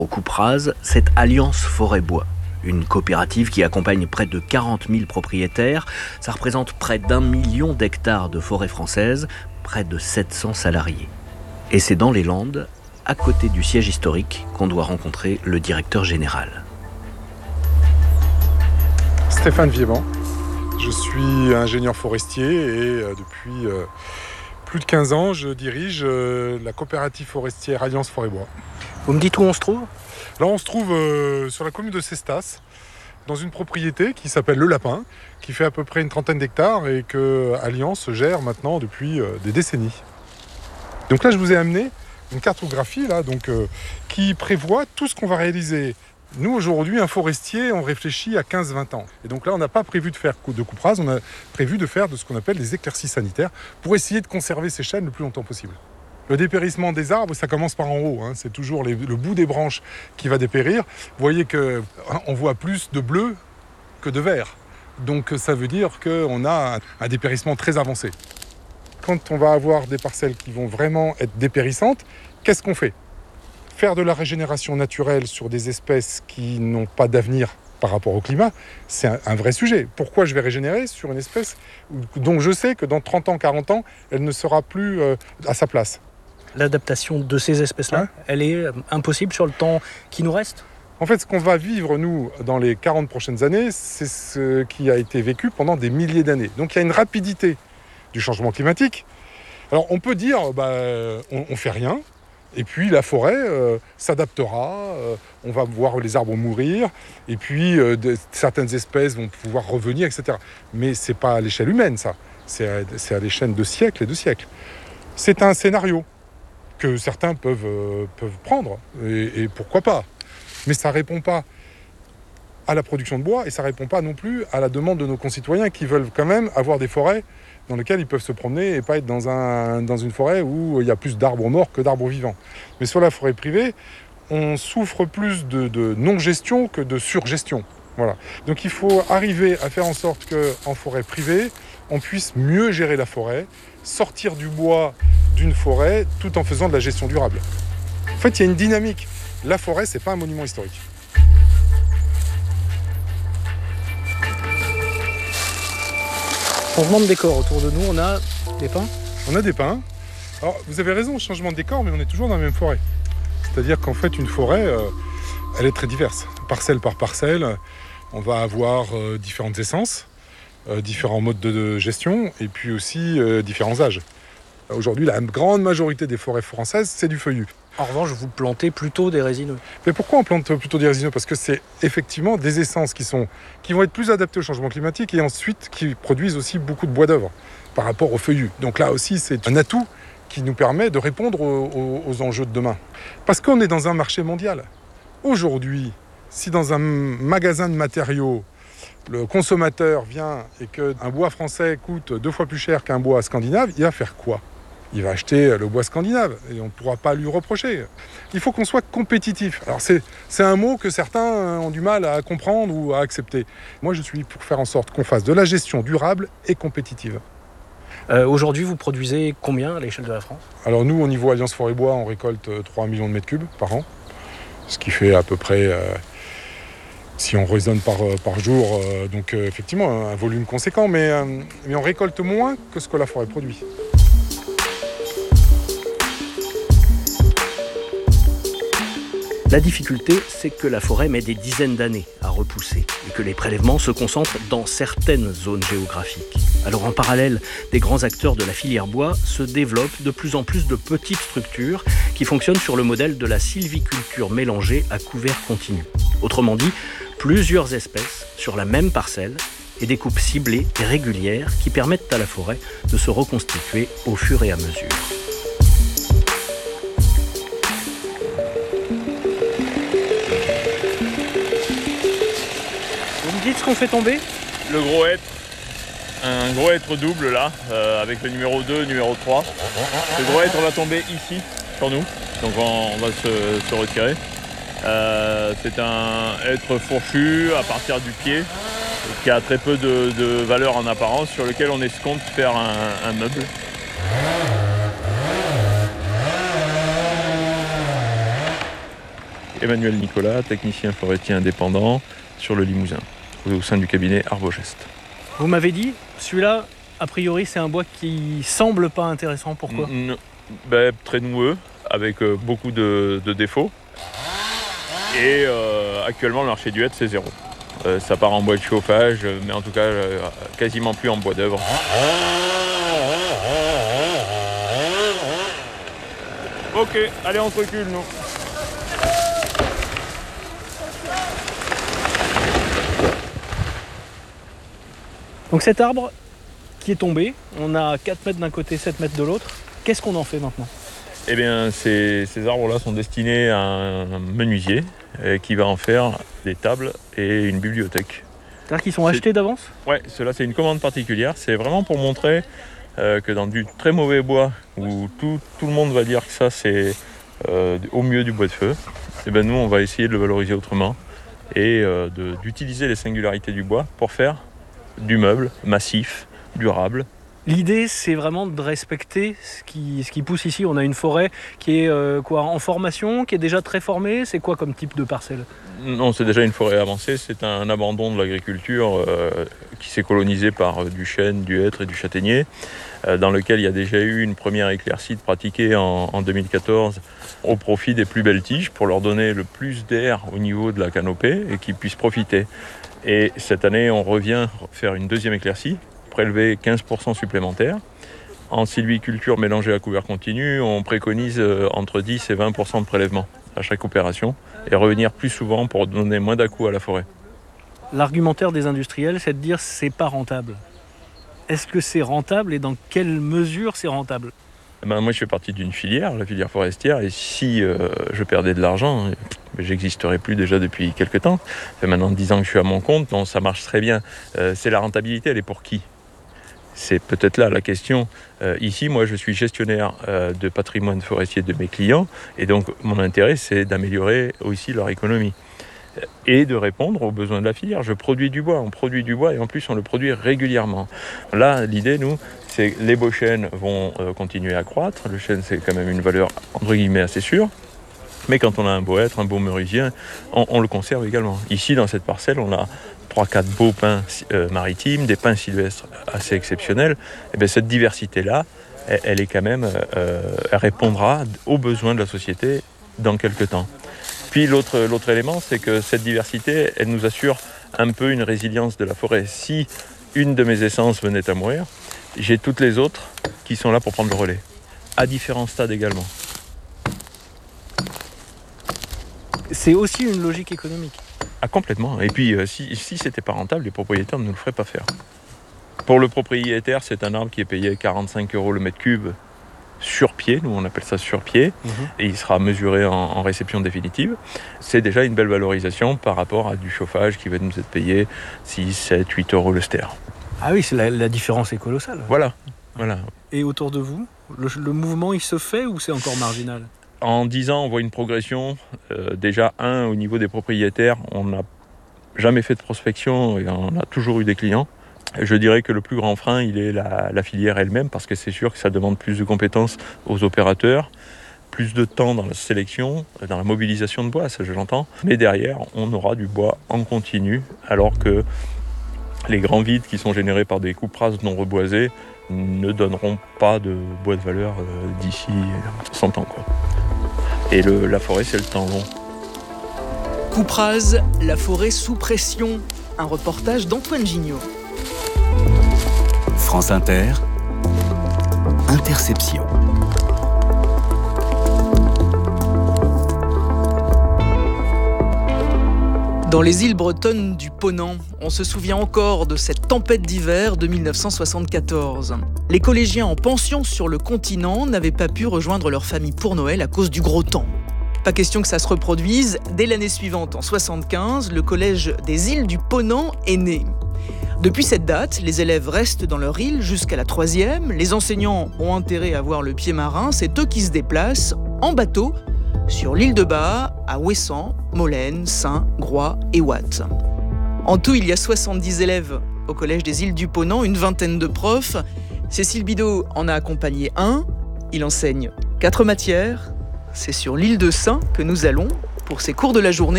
Au Coupe-Rase, c'est Alliance Forêt-Bois, une coopérative qui accompagne près de 40 000 propriétaires. Ça représente près d'1 million d'hectares de forêt française, près de 700 salariés. Et c'est dans les Landes, à côté du siège historique, qu'on doit rencontrer le directeur général. Stéphane Viéban, je suis ingénieur forestier et depuis plus de 15 ans, je dirige la coopérative forestière Alliance Forêt-Bois. Vous me dites où on se trouve ? Là, on se trouve sur la commune de Cestas, dans une propriété qui s'appelle Le Lapin, qui fait à peu près une trentaine d'hectares et que Alliance gère maintenant depuis des décennies. Donc là, je vous ai amené une cartographie là, qui prévoit tout ce qu'on va réaliser. Nous, aujourd'hui, un forestier, on réfléchit à 15-20 ans. Et donc là, on n'a pas prévu de faire de coupe rase, on a prévu de faire de ce qu'on appelle des éclaircies sanitaires pour essayer de conserver ces chênes le plus longtemps possible. Le dépérissement des arbres, ça commence par en haut. C'est toujours le bout des branches qui va dépérir. Vous voyez qu'on voit plus de bleu que de vert. Donc ça veut dire qu'on a un dépérissement très avancé. Quand on va avoir des parcelles qui vont vraiment être dépérissantes, qu'est-ce qu'on fait ? Faire de la régénération naturelle sur des espèces qui n'ont pas d'avenir par rapport au climat, c'est un vrai sujet. Pourquoi je vais régénérer sur une espèce dont je sais que dans 30 ans, 40 ans, elle ne sera plus à sa place ? L'adaptation de ces espèces-là, elle est impossible sur le temps qui nous reste ? En fait, ce qu'on va vivre, nous, dans les 40 prochaines années, c'est ce qui a été vécu pendant des milliers d'années. Donc il y a une rapidité du changement climatique. Alors on peut dire, on fait rien, et puis la forêt s'adaptera, on va voir les arbres mourir, et puis certaines espèces vont pouvoir revenir, etc. Mais c'est pas à l'échelle humaine, ça. C'est à l'échelle de siècles et de siècles. C'est un scénario que certains peuvent prendre, et pourquoi pas. Mais ça ne répond pas à la production de bois, et ça ne répond pas non plus à la demande de nos concitoyens qui veulent quand même avoir des forêts dans lesquelles ils peuvent se promener et pas être dans une forêt où il y a plus d'arbres morts que d'arbres vivants. Mais sur la forêt privée, on souffre plus de non-gestion que de surgestion. Voilà. Donc il faut arriver à faire en sorte qu'en forêt privée, on puisse mieux gérer la forêt, sortir du bois d'une forêt tout en faisant de la gestion durable. En fait, il y a une dynamique. La forêt, c'est pas un monument historique. Changement de décor autour de nous, on a des pins. On a des pins. Alors, vous avez raison, changement de décor, mais on est toujours dans la même forêt. C'est-à-dire qu'en fait, une forêt, elle est très diverse. Parcelle par parcelle, on va avoir différentes essences, différents modes de gestion, et puis aussi différents âges. Aujourd'hui, la grande majorité des forêts françaises, c'est du feuillu. En revanche, vous plantez plutôt des résineux. Mais pourquoi on plante plutôt des résineux ? Parce que c'est effectivement des essences qui vont être plus adaptées au changement climatique et ensuite qui produisent aussi beaucoup de bois d'œuvre par rapport au feuillu. Donc là aussi, c'est un atout qui nous permet de répondre aux enjeux de demain. Parce qu'on est dans un marché mondial. Aujourd'hui, si dans un magasin de matériaux, le consommateur vient et qu'un bois français coûte 2 fois plus cher qu'un bois scandinave, il va faire quoi ? Il va acheter le bois scandinave et on ne pourra pas lui reprocher. Il faut qu'on soit compétitif. Alors c'est un mot que certains ont du mal à comprendre ou à accepter. Moi, je suis pour faire en sorte qu'on fasse de la gestion durable et compétitive. Aujourd'hui, vous produisez combien à l'échelle de la France ? Alors nous, au niveau Alliance Forêt-Bois, on récolte 3 millions de mètres cubes par an, ce qui fait à peu près, si on raisonne par jour, effectivement un volume conséquent, mais on récolte moins que ce que la forêt produit. La difficulté, c'est que la forêt met des dizaines d'années à repousser et que les prélèvements se concentrent dans certaines zones géographiques. Alors en parallèle, des grands acteurs de la filière bois se développent de plus en plus de petites structures qui fonctionnent sur le modèle de la sylviculture mélangée à couvert continu. Autrement dit, plusieurs espèces sur la même parcelle et des coupes ciblées et régulières qui permettent à la forêt de se reconstituer au fur et à mesure. Vous me dites ce qu'on fait tomber ? Le gros hêtre, un gros hêtre double là, avec le numéro 2, numéro 3. Ce gros hêtre va tomber ici, sur nous, donc on va se retirer. C'est un hêtre fourchu à partir du pied, qui a très peu de valeur en apparence, sur lequel on escompte faire un meuble. Emmanuel Nicolas, technicien forestier indépendant sur le Limousin, au sein du cabinet Arbogest. Vous m'avez dit, celui-là, a priori, c'est un bois qui semble pas intéressant. Pourquoi ? Très noueux, avec beaucoup de défauts. Et actuellement, le marché du hêtre, c'est 0. Ça part en bois de chauffage, mais en tout cas, quasiment plus en bois d'œuvre. Ok, allez, on se recule, nous. Donc cet arbre qui est tombé, on a 4 mètres d'un côté, 7 mètres de l'autre. Qu'est-ce qu'on en fait maintenant ? Eh bien, ces arbres-là sont destinés à un menuisier qui va en faire des tables et une bibliothèque. C'est-à-dire qu'ils sont achetés d'avance ? Ouais, cela c'est une commande particulière. C'est vraiment pour montrer que dans du très mauvais bois, où tout le monde va dire que ça c'est au mieux du bois de feu, et ben nous on va essayer de le valoriser autrement et d'utiliser les singularités du bois pour faire du meuble massif, durable. L'idée, c'est vraiment de respecter ce qui pousse ici. On a une forêt qui est en formation, qui est déjà très formée. C'est quoi comme type de parcelle ? Non, c'est déjà une forêt avancée. C'est un abandon de l'agriculture qui s'est colonisé par du chêne, du hêtre et du châtaignier, dans lequel il y a déjà eu une première éclaircie pratiquée en 2014 au profit des plus belles tiges pour leur donner le plus d'air au niveau de la canopée et qu'ils puissent profiter. Et cette année, on revient faire une deuxième éclaircie, prélever 15% supplémentaire. En sylviculture mélangée à couvert continu, on préconise entre 10 et 20% de prélèvement à chaque opération et revenir plus souvent pour donner moins d'à-coups à la forêt. L'argumentaire des industriels, c'est de dire que c'est pas rentable. Est-ce que c'est rentable et dans quelle mesure c'est rentable ? Moi, je fais partie d'une filière, la filière forestière, et si je perdais de l'argent, j'existerais plus déjà depuis quelques temps. Ça fait maintenant 10 ans que je suis à mon compte, donc ça marche très bien. C'est la rentabilité, elle est pour qui ? C'est peut-être là la question. Ici, moi, je suis gestionnaire de patrimoine forestier de mes clients, et donc mon intérêt, c'est d'améliorer aussi leur économie et de répondre aux besoins de la filière. Je produis du bois, on produit du bois et en plus on le produit régulièrement. Là, l'idée, nous, c'est que les beaux chênes vont continuer à croître. Le chêne, c'est quand même une valeur, entre guillemets, assez sûre. Mais quand on a un beau hêtre, un beau meurusien, on le conserve également. Ici, dans cette parcelle, on a 3-4 beaux pins maritimes, des pins sylvestres assez exceptionnels. Et bien, cette diversité-là, elle est quand même, elle répondra aux besoins de la société dans quelques temps. Puis l'autre élément, c'est que cette diversité, elle nous assure un peu une résilience de la forêt. Si une de mes essences venait à mourir, j'ai toutes les autres qui sont là pour prendre le relais, à différents stades également. C'est aussi une logique économique. Ah, complètement. Et puis, si c'était pas rentable, les propriétaires ne nous le feraient pas faire. Pour le propriétaire, c'est un arbre qui est payé 45 € le mètre cube sur pied, nous on appelle ça sur pied, et il sera mesuré en réception définitive. C'est déjà une belle valorisation par rapport à du chauffage qui va nous être payé 6, 7, 8 € le ster. Ah oui, la différence est colossale. Voilà. Et autour de vous, le mouvement il se fait ou c'est encore marginal ? En 10 ans, on voit une progression. Déjà, au niveau des propriétaires, on n'a jamais fait de prospection et on a toujours eu des clients. Je dirais que le plus grand frein, il est la filière elle-même, parce que c'est sûr que ça demande plus de compétences aux opérateurs, plus de temps dans la sélection, dans la mobilisation de bois, ça je l'entends. Mais derrière, on aura du bois en continu, alors que les grands vides qui sont générés par des coupes rases non reboisées ne donneront pas de bois de valeur d'ici 100 ans, quoi. Et la forêt, c'est le temps long. Coupe rase, la forêt sous pression. Un reportage d'Antoine Gignot. France Inter, Interception. Dans les îles bretonnes du Ponant, on se souvient encore de cette tempête d'hiver de 1974. Les collégiens en pension sur le continent n'avaient pas pu rejoindre leur famille pour Noël à cause du gros temps. Pas question que ça se reproduise. Dès l'année suivante, en 1975, le collège des îles du Ponant est né. Depuis cette date, les élèves restent dans leur île jusqu'à la 3e. Les enseignants ont intérêt à voir le pied marin. C'est eux qui se déplacent en bateau sur l'île de Bas, à Ouessant, Molène, Saint, Groix et Watt. En tout, il y a 70 élèves au collège des îles du Ponant, une vingtaine de profs. Cécile Bidot en a accompagné un. Il enseigne 4 matières. C'est sur l'île de Saint que nous allons pour ces cours de la journée.